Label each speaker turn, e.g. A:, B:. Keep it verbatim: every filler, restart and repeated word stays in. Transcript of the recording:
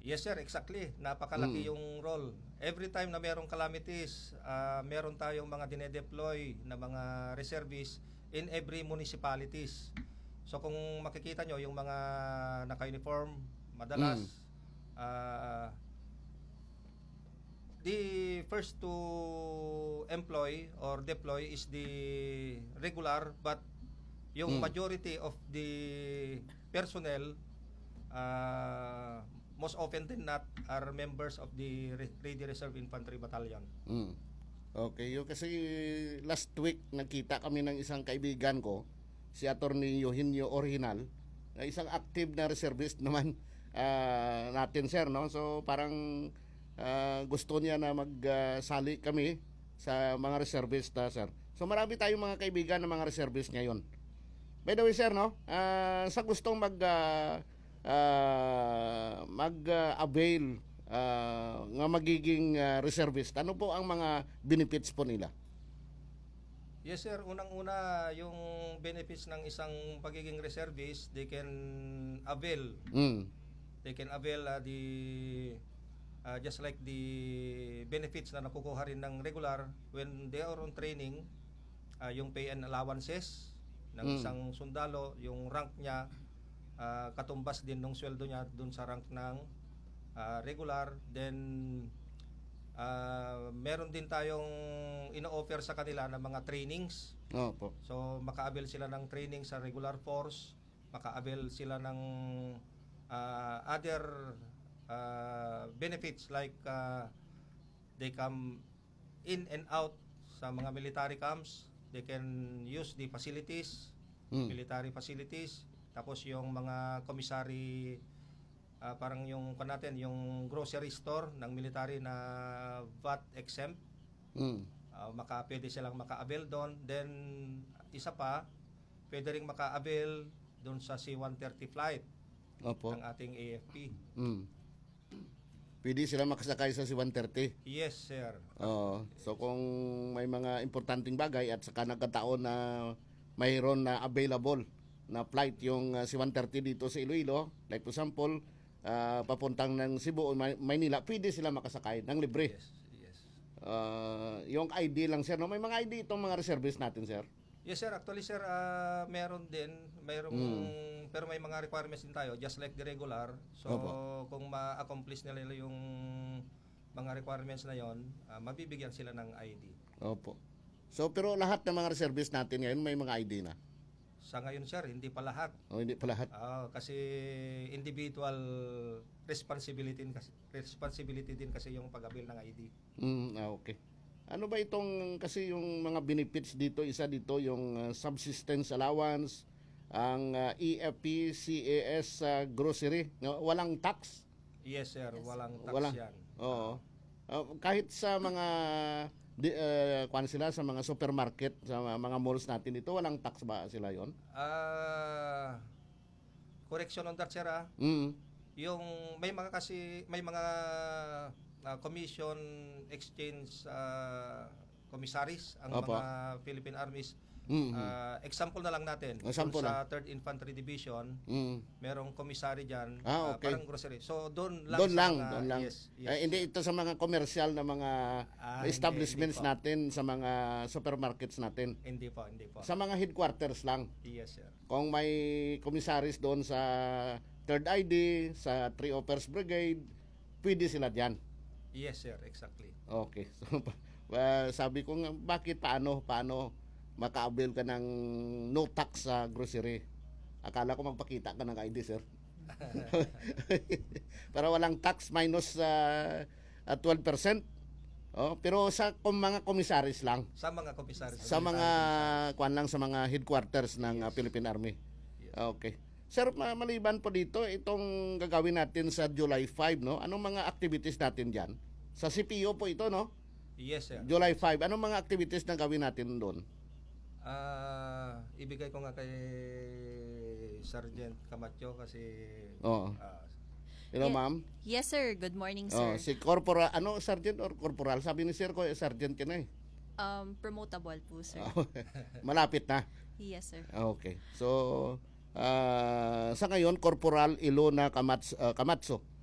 A: Yes sir, exactly. Napakalaki
B: Mm.
A: yung role. Every time na merong calamities, ah, meron tayong mga dinedeploy na mga reservists in every municipalities. So kung makikita nyo yung mga naka-uniform,
B: Mm.
A: madalas, ah, the first to employ or deploy is the regular, but yung
B: Mm.
A: majority of the personnel, uh, most often than not, are members of the Re- Ready Reserve Infantry Battalion.
B: Mm. Okay, yung kasi last week nakita kami ng isang kaibigan ko, si Attorney Eugenio Original, na isang active na reservist naman ah, natin sir, no? So parang ah, gusto niya na magsali kami sa mga reservist na sir. So marami tayong mga kaibigan na mga reservist ngayon. By the way sir, no? Ah, sa gustong mag ah, ah, mag-avail ah, nga magiging ah, reservist, ano po ang mga benefits po nila?
A: Yes sir, unang-una yung benefits ng isang pagiging reservist, they can avail,
B: Mm.
A: they can avail uh, the uh, just like the benefits na nakukuha rin ng regular when they are on training, uh, yung pay and allowances ng
B: Mm.
A: isang sundalo, yung rank niya uh, katumbas din ng sweldo niya dun sa rank ng uh, regular. Then uh, meron din tayong ino-offer sa kanila ng mga trainings.
B: Opo.
A: So maka-avail sila ng training sa regular force, maka-avail sila ng uh, other uh, benefits like uh, they come in and out sa mga military camps, they can use the facilities,
B: Mm.
A: military facilities, tapos yung mga commissary, ah, parang yung kan natin, yung grocery store ng military na V A T exempt,
B: Mm.
A: uh, maka, pwede silang maka-avail doon. Then isa pa, pwede ring maka-avail doon sa C one thirty flight
B: Opo.
A: ng ating A F P.
B: Mm. Pwede sila makasakay sa C one thirty.
A: Yes sir.
B: Oo. So kung may mga importanteng bagay at saka nagkataon na mayroon na available na flight yung uh, C one thirty dito sa Iloilo, like for example, ah, papuntang ng Cebu o May- Maynila, pwede sila makasakay ng libre.
A: Yes, yes.
B: Ah, yung I D lang sir, no? May mga I D itong mga reservists natin sir.
A: Yes sir, actually sir, ah, meron din, mayroong,
B: Mm.
A: pero may mga requirements din tayo, just like the regular. So
B: Opo.
A: kung ma-accomplish nila yung mga requirements na yon, ah, mabibigyan sila ng I D.
B: Opo. So pero lahat ng mga reservists natin ngayon may mga I D na.
A: Sa ngayon sir, hindi pa lahat.
B: O hindi pa lahat.
A: Ah, kasi individual responsibility din kasi, responsibility din kasi yung pag-avail ng I D.
B: Mm, ah, okay. Ano ba itong, kasi yung mga benefits dito, isa dito yung uh, subsistence allowance, ang uh, E F P, C A S uh, grocery, no? Walang tax.
A: Yes sir, walang tax
B: Walang.
A: yan.
B: Oo. Uh, kahit sa mga di, uh, kuwan sila sa mga supermarket, sa mga malls natin dito, walang tax ba sila yon?
A: Ah, correction on that sir ah.
B: Mm.
A: Yung may mga kasi may mga ah, commission exchange uh, commissaries ang
B: Opo.
A: mga Philippine Armies.
B: Mm.
A: Ah, example na lang natin.
B: Example
A: Dun sa third Infantry Division,
B: Mm.
A: merong commissary diyan,
B: Ah,
A: ah,
B: okay.
A: parang grocery. So doon lang
B: Doon
A: sa
B: lang,
A: mga-
B: doon lang.
A: Yes, yes.
B: Eh, hindi ito sa mga commercial na mga
A: Ah,
B: establishments
A: hindi, hindi po.
B: natin, sa mga supermarkets natin.
A: Hindi po, hindi po.
B: Sa mga headquarters lang.
A: Yes sir.
B: Kung may komisaris doon sa third I D, sa three Offers Brigade, pwede sila diyan.
A: Yes sir, exactly.
B: Okay. So uh, sabi ko nga, bakit paano paano maka-avail ka ng no tax sa grocery? Akala ko magpakita ka ng I D, sir. Para walang tax minus uh, uh, twelve percent. Oh, pero sa kung mga komisaris lang,
A: Sa mga commissaries.
B: sa mga kwan lang sa mga headquarters ng uh, Philippine Army.
A: Yes.
B: Okay. Sir, ma- maliban po dito, itong gagawin natin sa July five, no? Anong mga activities natin diyan? Sa C P O po ito, no?
A: Yes sir.
B: July five. Anong mga activities na gawin natin doon?
A: Ah, ibigay ko nga kay Sergeant Camacho kasi
B: Oo.
A: ah,
B: Hello,
C: Ye-
B: ma'am.
C: Yes, sir. Good morning,
B: Oh,
C: sir.
B: si Corporal, ano, Sergeant or Corporal? Sabi ni Sir ko, eh, Sergeant ka na eh.
C: Um, promotable po, sir.
B: Oh, malapit na.
C: Yes, sir.
B: Okay. So, ah, sa ngayon, Corporal Ilona Kamats, ah, Kamatso.